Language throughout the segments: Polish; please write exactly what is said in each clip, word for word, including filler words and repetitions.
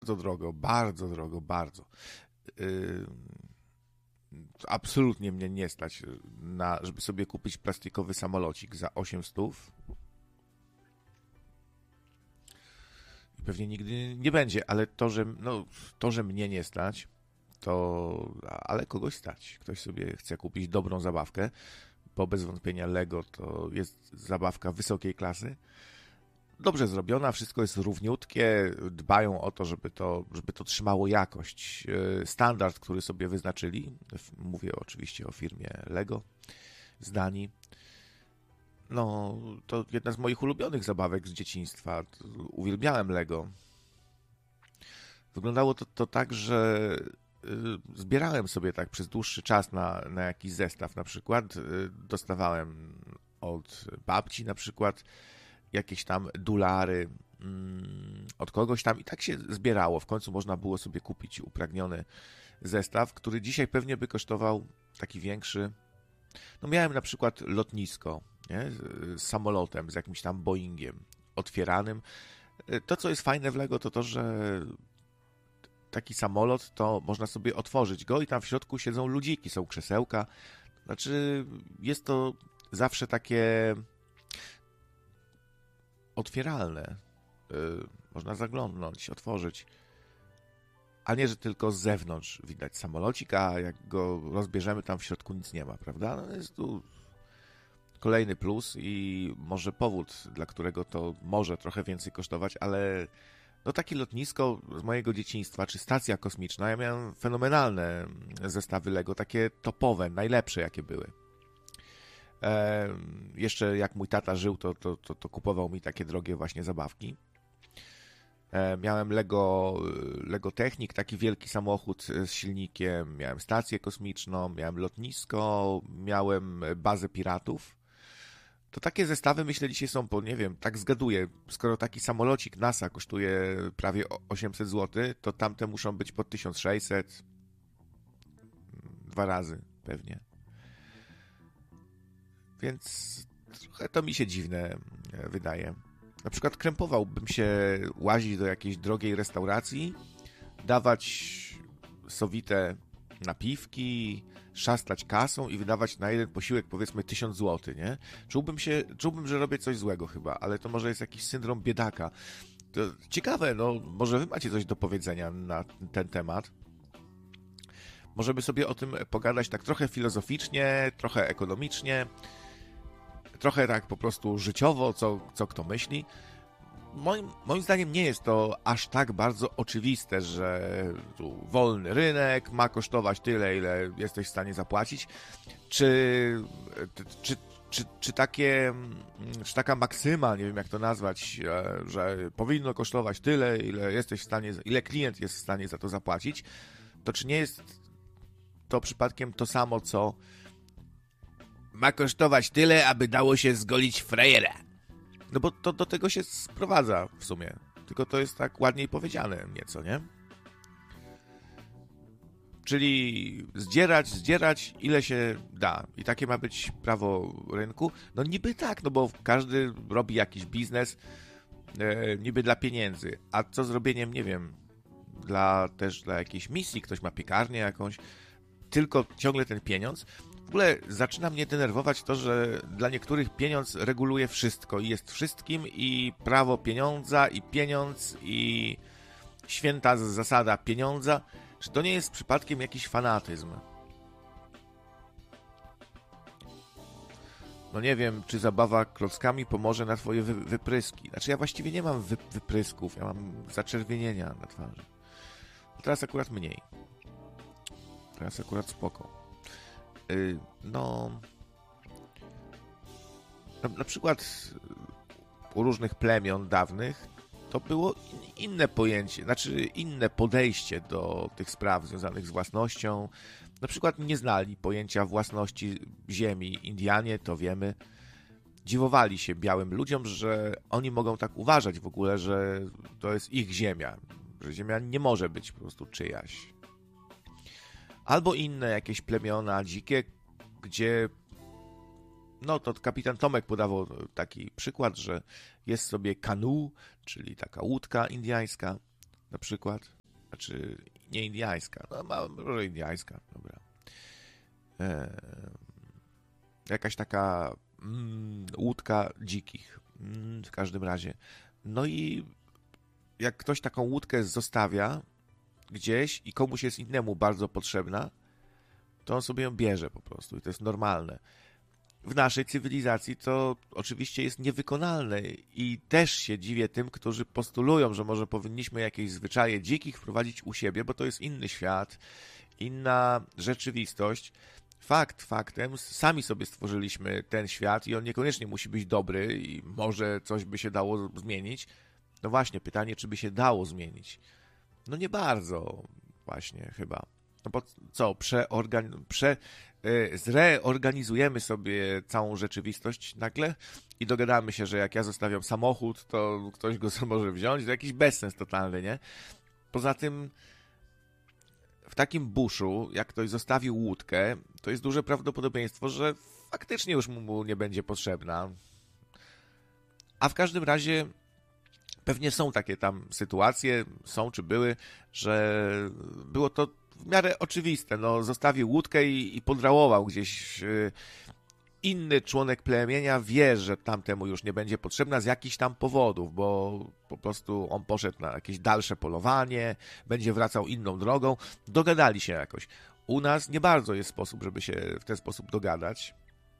bardzo drogo, bardzo drogo, bardzo. Yy, absolutnie mnie nie stać na, żeby sobie kupić plastikowy samolocik za osiem stów. I pewnie nigdy nie będzie, ale to, że, no, to, że mnie nie stać, to, ale kogoś stać. Ktoś sobie chce kupić dobrą zabawkę, bo bez wątpienia Lego to jest zabawka wysokiej klasy. Dobrze zrobiona, wszystko jest równiutkie, dbają o to, żeby to, żeby to trzymało jakość. Standard, który sobie wyznaczyli, mówię oczywiście o firmie Lego z Danii, no to jedna z moich ulubionych zabawek z dzieciństwa. Uwielbiałem Lego. Wyglądało to, to tak, że zbierałem sobie tak przez dłuższy czas na, na jakiś zestaw na przykład. Dostawałem od babci na przykład jakieś tam dolary od kogoś tam i tak się zbierało. W końcu można było sobie kupić upragniony zestaw, który dzisiaj pewnie by kosztował taki większy. No miałem na przykład lotnisko, nie? Z samolotem, z jakimś tam Boeingiem otwieranym. To, co jest fajne w Lego, to to, że taki samolot, to można sobie otworzyć go i tam w środku siedzą ludziki, są krzesełka. Znaczy, jest to zawsze takie otwieralne. Yy, można zaglądnąć, otworzyć. A nie, że tylko z zewnątrz widać samolocik, a jak go rozbierzemy, tam w środku nic nie ma, prawda? No jest tu kolejny plus i może powód, dla którego to może trochę więcej kosztować, ale no takie lotnisko z mojego dzieciństwa, czy stacja kosmiczna, ja miałem fenomenalne zestawy Lego, takie topowe, najlepsze jakie były. E, jeszcze jak mój tata żył, to, to, to, to kupował mi takie drogie właśnie zabawki. E, miałem Lego, Lego Technik, taki wielki samochód z silnikiem, miałem stację kosmiczną, miałem lotnisko, miałem bazę piratów. To takie zestawy, myślę, dzisiaj są, bo nie wiem, tak zgaduję, skoro taki samolocik NASA kosztuje prawie osiemset złotych, to tamte muszą być po tysiąc sześćset, dwa razy pewnie. Więc trochę to mi się dziwne wydaje. Na przykład krępowałbym się łazić do jakiejś drogiej restauracji, dawać sowite napiwki, szastać kasą i wydawać na jeden posiłek powiedzmy tysiąc złotych, nie? Czułbym się, czułbym, że robię coś złego chyba, ale to może jest jakiś syndrom biedaka. To ciekawe, no może wy macie coś do powiedzenia na ten temat. Możemy sobie o tym pogadać tak trochę filozoficznie, trochę ekonomicznie, trochę tak po prostu życiowo, co, co kto myśli. Moim, moim zdaniem nie jest to aż tak bardzo oczywiste, że tu wolny rynek ma kosztować tyle, ile jesteś w stanie zapłacić. Czy, czy, czy, czy, takie, czy taka maksyma, nie wiem jak to nazwać, że powinno kosztować tyle, ile jesteś w stanie, ile klient jest w stanie za to zapłacić, to czy nie jest to przypadkiem to samo, co ma kosztować tyle, aby dało się zgolić frajera? No bo to do tego się sprowadza w sumie. Tylko to jest tak ładniej powiedziane nieco, nie? Czyli zdzierać, zdzierać ile się da. I takie ma być prawo rynku. No niby tak, no bo każdy robi jakiś biznes e, niby dla pieniędzy. A co z robieniem, nie wiem, dla też dla jakiejś misji, ktoś ma piekarnię jakąś, tylko ciągle ten pieniądz. W ogóle zaczyna mnie denerwować to, że dla niektórych pieniądz reguluje wszystko i jest wszystkim i prawo pieniądza i pieniądz i święta zasada pieniądza. Czy to nie jest przypadkiem jakiś fanatyzm? No nie wiem, czy zabawa klockami pomoże na twoje wy- wypryski. Znaczy ja właściwie nie mam wy- wyprysków, ja mam zaczerwienienia na twarzy. Teraz akurat mniej. Teraz akurat spoko. Yy, no... Na, na przykład u różnych plemion dawnych to było inne pojęcie, znaczy inne podejście do tych spraw związanych z własnością. Na przykład nie znali pojęcia własności ziemi. Indianie, to wiemy, dziwowali się białym ludziom, że oni mogą tak uważać w ogóle, że to jest ich ziemia, że ziemia nie może być po prostu czyjaś. Albo inne jakieś plemiona dzikie, gdzie no to kapitan Tomek podawał taki przykład, że jest sobie kanu, czyli taka łódka indyjska, na przykład. Znaczy, nie indiańska, no może indiańska, dobra. E, jakaś taka mm, łódka dzikich, mm, w każdym razie. No i jak ktoś taką łódkę zostawia gdzieś i komuś jest innemu bardzo potrzebna, to on sobie ją bierze po prostu i to jest normalne. W naszej cywilizacji to oczywiście jest niewykonalne i też się dziwię tym, którzy postulują, że może powinniśmy jakieś zwyczaje dzikich wprowadzić u siebie, bo to jest inny świat, inna rzeczywistość. Fakt faktem, sami sobie stworzyliśmy ten świat i on niekoniecznie musi być dobry i może coś by się dało zmienić. No właśnie, pytanie, czy by się dało zmienić? No nie bardzo właśnie chyba. No bo co, przeorgan... prze... zreorganizujemy sobie całą rzeczywistość nagle i dogadamy się, że jak ja zostawiam samochód, to ktoś go może wziąć. To jakiś bezsens totalny, nie? Poza tym w takim buszu, jak ktoś zostawił łódkę, to jest duże prawdopodobieństwo, że faktycznie już mu nie będzie potrzebna. A w każdym razie pewnie są takie tam sytuacje, są czy były, że było to w miarę oczywiste. No, zostawił łódkę i, i podrałował gdzieś. Inny członek plemienia wie, że tamtemu już nie będzie potrzebna z jakichś tam powodów, bo po prostu on poszedł na jakieś dalsze polowanie, będzie wracał inną drogą. Dogadali się jakoś. U nas nie bardzo jest sposób, żeby się w ten sposób dogadać.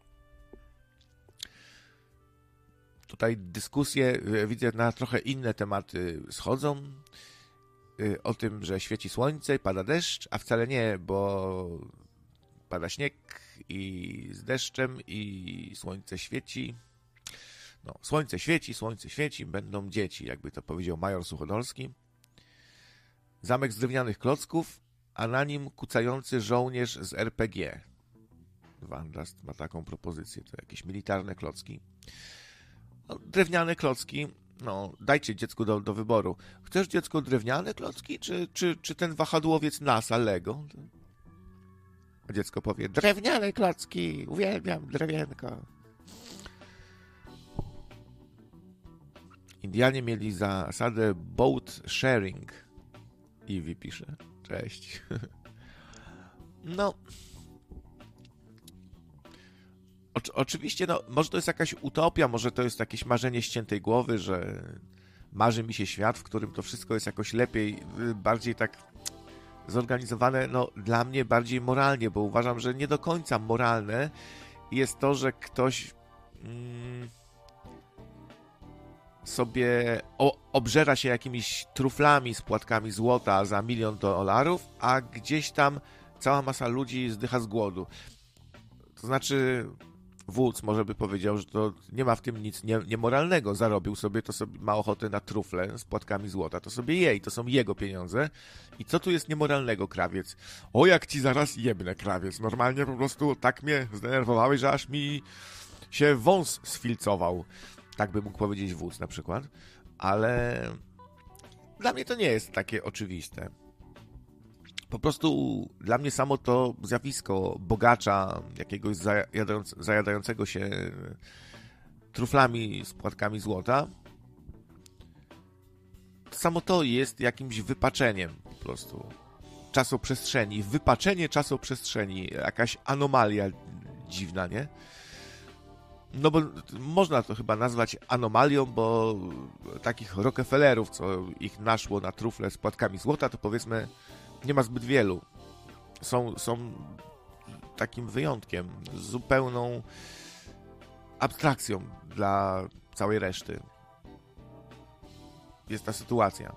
Tutaj dyskusje, widzę, na trochę inne tematy schodzą. O tym, że świeci słońce i pada deszcz, a wcale nie, bo pada śnieg i z deszczem i słońce świeci. No, słońce świeci, słońce świeci, będą dzieci, jakby to powiedział major Suchodolski. Zamek z drewnianych klocków, a na nim kucający żołnierz z er pe gie. Wandast ma taką propozycję, to jakieś militarne klocki. No, drewniane klocki, no dajcie dziecku do, do wyboru. Chcesz dziecko drewniane klocki, czy, czy, czy ten wahadłowiec NASA Lego? A dziecko powie, drewniane klocki, uwielbiam drewienko. Indianie mieli zasadę boat sharing. Iwi pisze, cześć. No... O, oczywiście, no, może to jest jakaś utopia, może to jest jakieś marzenie ściętej głowy, że marzy mi się świat, w którym to wszystko jest jakoś lepiej, bardziej tak zorganizowane, no dla mnie bardziej moralnie, bo uważam, że nie do końca moralne jest to, że ktoś mm, sobie o, obżera się jakimiś truflami z płatkami złota za milion dolarów, a gdzieś tam cała masa ludzi zdycha z głodu. To znaczy... Wódz może by powiedział, że to nie ma w tym nic nie, niemoralnego. Zarobił sobie, to sobie ma ochotę na trufle z płatkami złota. To sobie jej, to są jego pieniądze. I co tu jest niemoralnego, krawiec? O, jak ci zaraz jebnę, krawiec. Normalnie po prostu tak mnie zdenerwowałeś, że aż mi się wąs sfilcował. Tak by mógł powiedzieć wódz na przykład. Ale dla mnie to nie jest takie oczywiste. Po prostu dla mnie samo to zjawisko bogacza, jakiegoś zajadając, zajadającego się truflami z płatkami złota, samo to jest jakimś wypaczeniem po prostu czasoprzestrzeni. Wypaczenie czasoprzestrzeni. Jakaś anomalia dziwna, nie? No bo można to chyba nazwać anomalią, bo takich Rockefellerów, co ich naszło na trufle z płatkami złota, to powiedzmy nie ma zbyt wielu. Są, są takim wyjątkiem, zupełną abstrakcją dla całej reszty. Jest ta sytuacja.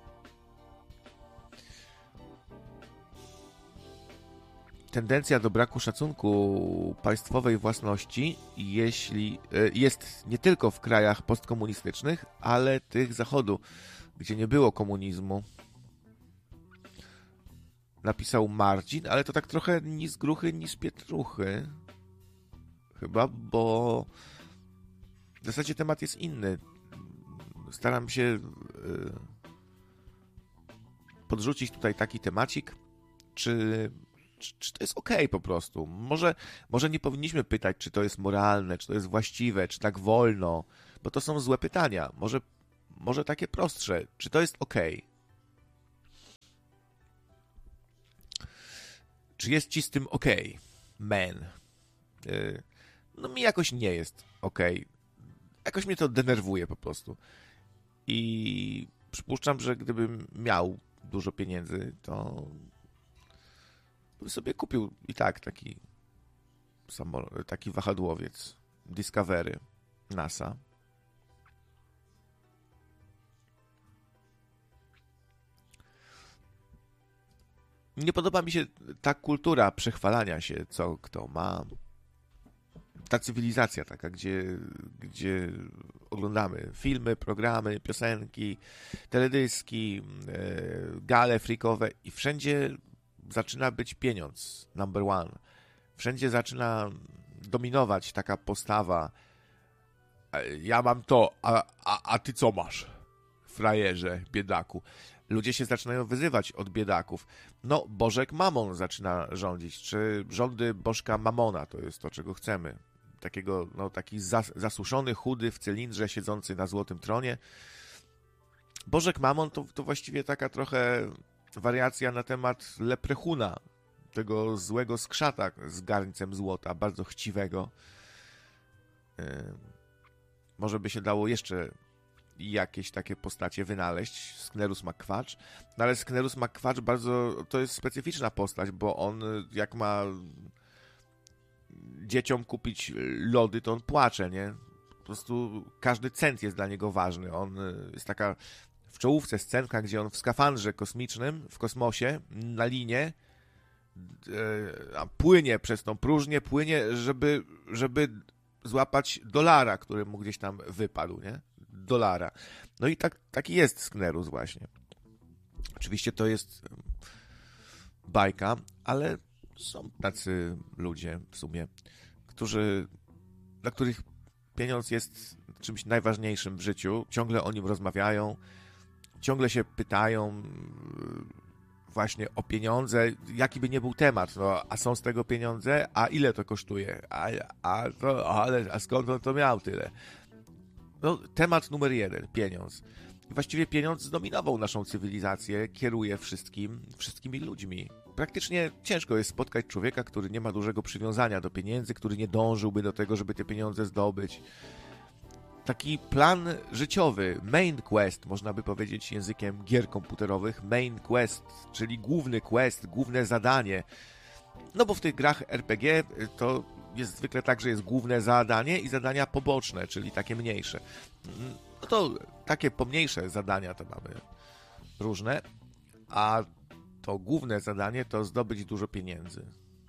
Tendencja do braku szacunku państwowej własności, jeśli jest nie tylko w krajach postkomunistycznych, ale tych zachodu, gdzie nie było komunizmu. Napisał Marcin, ale to tak trochę ni z gruchy, ni z pietruchy. Chyba, bo w zasadzie temat jest inny. Staram się yy, podrzucić tutaj taki temacik, czy, czy, czy to jest okej po prostu. Może, może nie powinniśmy pytać, czy to jest moralne, czy to jest właściwe, czy tak wolno, bo to są złe pytania. Może, może takie prostsze, czy to jest okej? Czy jest ci z tym okej, man? Yy, no mi jakoś nie jest okej. Jakoś mnie to denerwuje po prostu. I przypuszczam, że gdybym miał dużo pieniędzy, to bym sobie kupił i tak taki samolot, taki wahadłowiec Discovery NASA. Nie podoba mi się ta kultura przechwalania się, co kto ma. Ta cywilizacja taka, gdzie, gdzie oglądamy filmy, programy, piosenki, teledyski, gale freakowe i wszędzie zaczyna być pieniądz, number one. Wszędzie zaczyna dominować taka postawa: ja mam to, a, a, a ty co masz? Frajerze, biedaku. Ludzie się zaczynają wyzywać od biedaków. No, Bożek Mamon zaczyna rządzić. Czy rządy Bożka Mamona to jest to, czego chcemy? Takiego, no, taki zas, zasuszony, chudy, w cylindrze, siedzący na złotym tronie. Bożek Mamon to, to właściwie taka trochę wariacja na temat Leprechuna, tego złego skrzata z garncem złota, bardzo chciwego. Yy, może by się dało jeszcze jakieś takie postacie wynaleźć. Sknerus McQuatch. No ale Sknerus McQuatch bardzo, to jest specyficzna postać, bo on jak ma dzieciom kupić lody, to on płacze, nie? Po prostu każdy cent jest dla niego ważny. On jest taka w czołówce scenka, gdzie on w skafandrze kosmicznym, w kosmosie, na linie a płynie przez tą próżnię, płynie, żeby, żeby złapać dolara, który mu gdzieś tam wypadł, nie? Dolara. No i tak, taki jest Sknerus właśnie. Oczywiście to jest bajka, ale są tacy ludzie w sumie, którzy, dla których pieniądz jest czymś najważniejszym w życiu. Ciągle o nim rozmawiają, ciągle się pytają właśnie o pieniądze, jaki by nie był temat, no, a są z tego pieniądze, a ile to kosztuje, a, a, to, ale, a skąd on to miał tyle? No, temat numer jeden, pieniądz. I właściwie pieniądz zdominował naszą cywilizację, kieruje wszystkim, wszystkimi ludźmi. Praktycznie ciężko jest spotkać człowieka, który nie ma dużego przywiązania do pieniędzy, który nie dążyłby do tego, żeby te pieniądze zdobyć. Taki plan życiowy, main quest, można by powiedzieć językiem gier komputerowych, main quest, czyli główny quest, główne zadanie. No bo w tych grach er pe gie to jest zwykle tak, że jest główne zadanie i zadania poboczne, czyli takie mniejsze. No to takie pomniejsze zadania to mamy różne, a to główne zadanie to zdobyć dużo pieniędzy.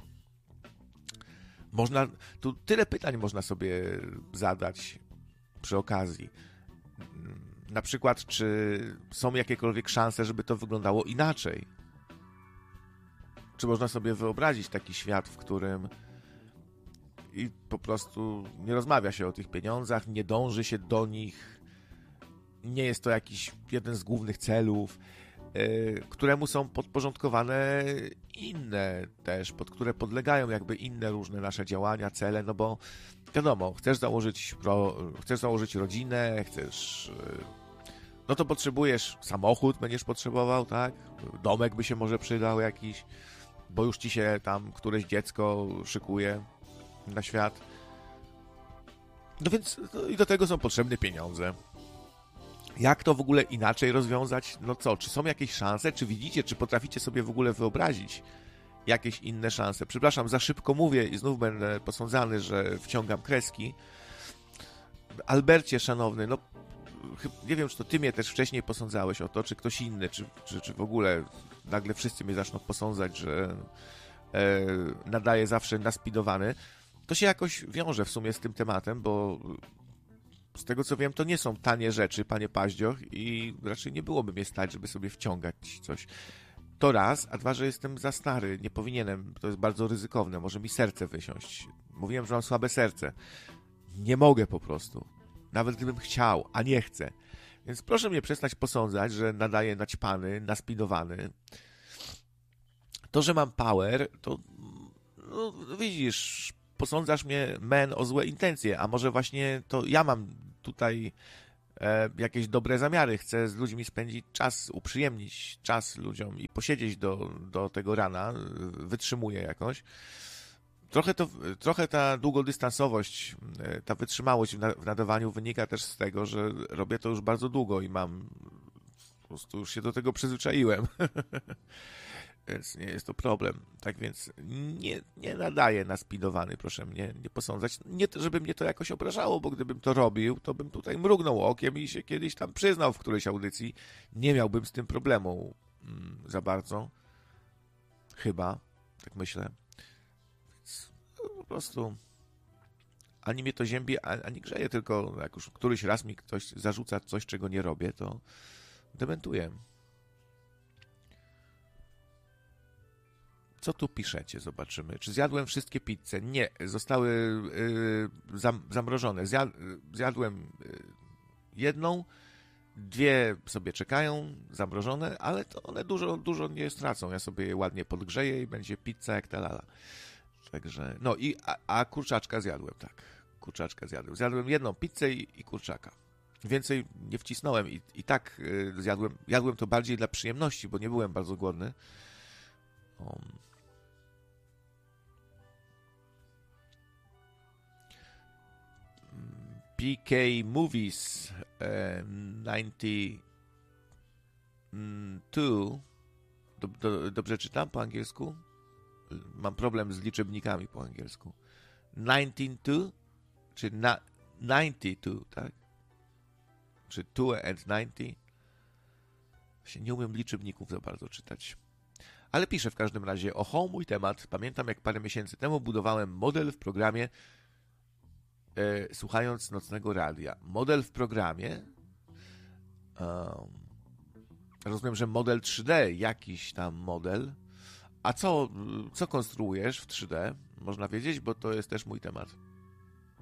Można, tu tyle pytań można sobie zadać przy okazji. Na przykład, czy są jakiekolwiek szanse, żeby to wyglądało inaczej? Czy można sobie wyobrazić taki świat, w którym i po prostu nie rozmawia się o tych pieniądzach, nie dąży się do nich, nie jest to jakiś jeden z głównych celów, yy, któremu są podporządkowane inne też, pod które podlegają jakby inne różne nasze działania, cele, no bo wiadomo, chcesz założyć, pro, chcesz założyć rodzinę, chcesz, yy, no to potrzebujesz samochód, będziesz potrzebował, tak? Domek by się może przydał jakiś, bo już ci się tam któreś dziecko szykuje na świat. No więc no i do tego są potrzebne pieniądze. Jak to w ogóle inaczej rozwiązać? No co, czy są jakieś szanse? Czy widzicie, czy potraficie sobie w ogóle wyobrazić jakieś inne szanse? Przepraszam, za szybko mówię i znów będę posądzany, że wciągam kreski. Albercie, szanowny, no nie wiem, czy to ty mnie też wcześniej posądzałeś o to, czy ktoś inny, czy, czy, czy w ogóle nagle wszyscy mnie zaczną posądzać, że e, nadaję zawsze naspidowany. To się jakoś wiąże w sumie z tym tematem, bo z tego co wiem, to nie są tanie rzeczy, panie Paździoch, i raczej nie byłoby mnie stać, żeby sobie wciągać coś. To raz, a dwa, że jestem za stary, nie powinienem, to jest bardzo ryzykowne, może mi serce wysiąść. Mówiłem, że mam słabe serce. Nie mogę po prostu. Nawet gdybym chciał, a nie chcę. Więc proszę mnie przestać posądzać, że nadaję naćpany, naspidowany. To, że mam power, to no, widzisz, posądzasz mnie, man, o złe intencje, a może właśnie to ja mam tutaj e, jakieś dobre zamiary, chcę z ludźmi spędzić czas, uprzyjemnić czas ludziom i posiedzieć do, do tego rana, wytrzymuję jakoś. Trochę, to, trochę ta długodystansowość, ta wytrzymałość w, na, w nadawaniu wynika też z tego, że robię to już bardzo długo i mam, po prostu już się do tego przyzwyczaiłem. Więc nie jest to problem. Tak więc nie, nie nadaję na spinowany, proszę mnie nie posądzać. Nie, żeby mnie to jakoś obrażało, bo gdybym to robił, to bym tutaj mrugnął okiem i się kiedyś tam przyznał w którejś audycji. Nie miałbym z tym problemu mm, za bardzo. Chyba, tak myślę. Więc no, po prostu ani mnie to ziębi, ani grzeje, tylko jak już któryś raz mi ktoś zarzuca coś, czego nie robię, to dementuję. Co tu piszecie? Zobaczymy. Czy zjadłem wszystkie pizze? Nie. Zostały yy, zam, zamrożone. Zjad, zjadłem yy, jedną, dwie sobie czekają, zamrożone, ale to one dużo, dużo nie stracą. Ja sobie je ładnie podgrzeję i będzie pizza jak ta lala. Także, no i, a, a kurczaczka zjadłem, tak. Kurczaczka zjadłem. Zjadłem jedną pizzę i, i kurczaka. Więcej nie wcisnąłem i, i tak yy, zjadłem. Jadłem to bardziej dla przyjemności, bo nie byłem bardzo głodny. Um. P K Movies e, dziewięćdziesiąt dwa. Do, do, dobrze czytam po angielsku? Mam problem z liczebnikami po angielsku. dziewięćdziesiąt dwa? Czy na, dziewięćdziesiąt dwa, tak? Czy two and ninety? Właśnie nie umiem liczebników za bardzo czytać. Ale piszę w każdym razie. Oho, mój temat. Pamiętam, jak parę miesięcy temu budowałem model w programie e, słuchając nocnego radia. Model w programie. Um, rozumiem, że model trzy D, jakiś tam model. A co, co konstruujesz w trzy D? Można wiedzieć, bo to jest też mój temat.